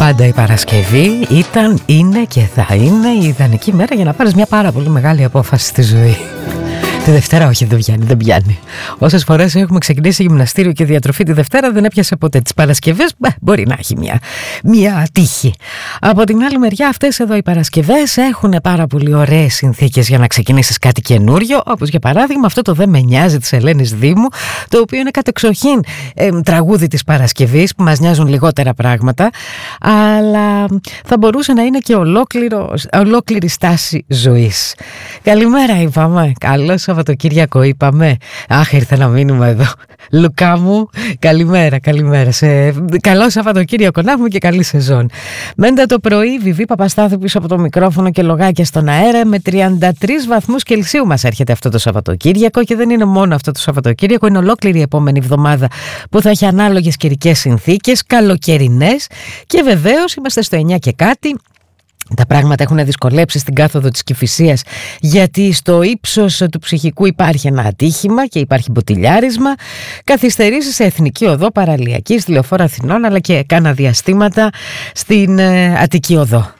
Πάντα η Παρασκευή ήταν, είναι και θα είναι η ιδανική μέρα για να πάρεις μια πάρα πολύ μεγάλη απόφαση στη ζωή. Τη Δευτέρα όχι, δεν πιάνει. Όσες φορές έχουμε ξεκινήσει γυμναστήριο και διατροφή τη Δευτέρα δεν έπιασε ποτέ. Τις Παρασκευές μπορεί να έχει μια τύχη. Από την άλλη μεριά αυτές εδώ οι Παρασκευές έχουν πάρα πολύ ωραίες συνθήκες για να ξεκινήσεις κάτι καινούριο, όπως για παράδειγμα αυτό το «Δεν με νοιάζει» της Ελένης Δήμου, το οποίο είναι κατεξοχήν τραγούδι της Παρασκευής που μας νοιάζουν λιγότερα πράγματα, αλλά θα μπορούσε να είναι και ολόκληρη στάση ζωής. Καλημέρα είπαμε, καλό Σαββατοκύριακο είπαμε. Αχ, ήρθε ένα μήνυμα εδώ. Λουκά μου, καλημέρα. Καλό Σαββατοκύριακο να έχουμε και καλή σεζόν. Μέντα το πρωί, Βιβί Παπαστάθου πίσω από το μικρόφωνο και λογάκια στον αέρα. Με 33 βαθμούς Κελσίου μας έρχεται αυτό το Σαββατοκύριακο, και δεν είναι μόνο αυτό το Σαββατοκύριακο, είναι ολόκληρη η επόμενη εβδομάδα που θα έχει ανάλογες καιρικές συνθήκες, καλοκαιρινές, και βεβαίως είμαστε στο 9 και κάτι. Τα πράγματα έχουν δυσκολέψει στην κάθοδο της Κηφισίας, γιατί στο ύψος του Ψυχικού υπάρχει ένα ατύχημα και υπάρχει μποτιλιάρισμα. Καθυστερήσεις σε Εθνική Οδό, Παραλιακή, στη Λεωφόρο Αθηνών, αλλά και κάνα διαστήματα στην Αττική Οδό.